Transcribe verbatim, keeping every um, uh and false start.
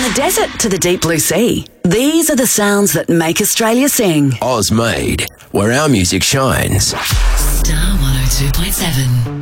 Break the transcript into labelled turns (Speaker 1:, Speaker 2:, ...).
Speaker 1: the desert to the deep blue sea, these are the sounds that make Australia sing.
Speaker 2: Oz Made, where our music shines.
Speaker 1: Star one oh two point seven.